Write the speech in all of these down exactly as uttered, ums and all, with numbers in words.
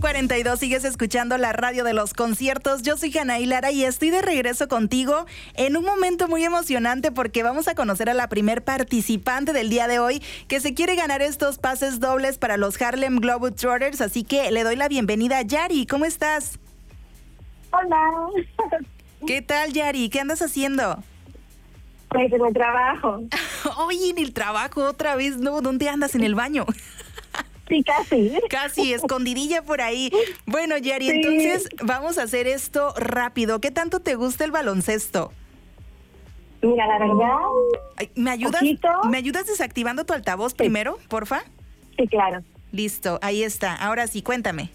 cuarenta y dos, sigues escuchando la radio de los conciertos. Yo soy Anaí Lara y estoy de regreso contigo en un momento muy emocionante porque vamos a conocer a la primer participante del día de hoy que se quiere ganar estos pases dobles para los Harlem Globetrotters, así que le doy la bienvenida a Yari. ¿Cómo estás? Hola. ¿Qué tal, Yari? ¿Qué andas haciendo? Pues en el trabajo. Oye, en el trabajo otra vez, ¿no? ¿Dónde andas? ¿En el baño? Sí, casi. Casi, escondidilla por ahí. Bueno, Yari, Sí. entonces vamos a hacer esto rápido. ¿Qué tanto te gusta el baloncesto? Mira, la verdad, Ay, ¿Me ayudas? Poquito. ¿Me ayudas desactivando tu altavoz primero, porfa? sí, claro. Listo, ahí está. Ahora sí, cuéntame.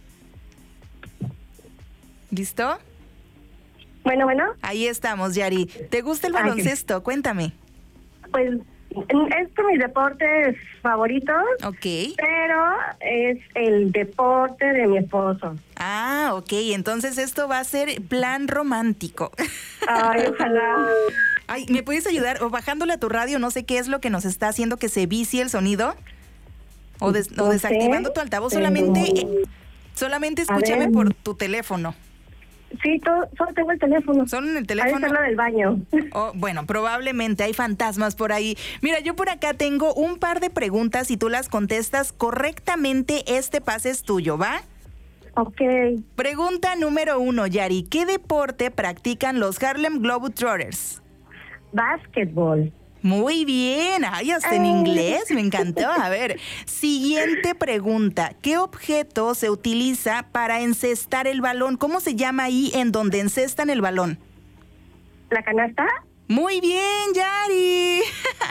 ¿Listo? Bueno, bueno, Ahí estamos, Yari. ¿Te gusta el Ah, sí. baloncesto? Cuéntame. pues es de mis deportes favoritos, Ok. pero es el deporte de mi esposo. Ah, ok. Entonces esto va a ser plan romántico. Ay, ojalá. Ay, ¿me puedes ayudar? O bajándole a tu radio, no sé qué es lo que nos está haciendo que se vicie el sonido. O, des- o No desactivando sé, tu altavoz. pero- Solamente, eh, solamente A escúchame ver. por tu teléfono. Sí, todo, solo tengo el teléfono. Solo en el Ahí teléfono. está lo del baño. Oh, bueno, probablemente hay fantasmas por ahí. Mira, yo por acá tengo un par de preguntas y tú las contestas correctamente. Este pase es tuyo, ¿va? Ok. Pregunta número uno, Yari. ¿Qué deporte practican los Harlem Globetrotters? Básquetbol. Muy bien. Ay, hasta en Ay. inglés. Me encantó. A ver, siguiente pregunta. ¿Qué objeto se utiliza para encestar el balón? ¿Cómo se llama ahí en donde encestan el balón? ¿La canasta? Muy bien, Yari.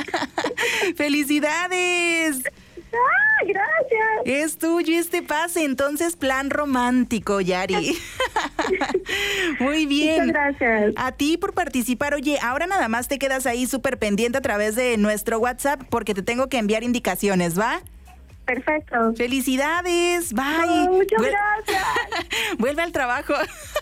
¡Felicidades! ¡Ah, gracias! Es tuyo este pase, entonces plan romántico, Yari. Muy bien. Muchas gracias. A ti por participar. Oye, ahora nada más te quedas ahí súper pendiente a través de nuestro WhatsApp porque te tengo que enviar indicaciones, ¿va? Perfecto. ¡Felicidades! ¡Bye! Oh, muchas Vuel- gracias. Vuelve al trabajo.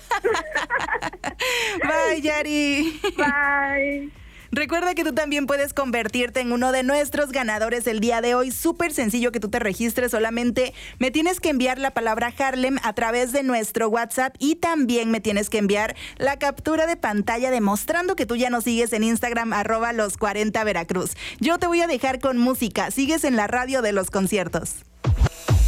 Bye, Yari. Bye. Recuerda que tú también puedes convertirte en uno de nuestros ganadores el día de hoy. Súper sencillo que tú te registres. Solamente me tienes que enviar la palabra Harlem a través de nuestro WhatsApp y también me tienes que enviar la captura de pantalla demostrando que tú ya nos sigues en Instagram, arroba los cuarenta Veracruz. Yo te voy a dejar con música. Sigues en la radio de los conciertos.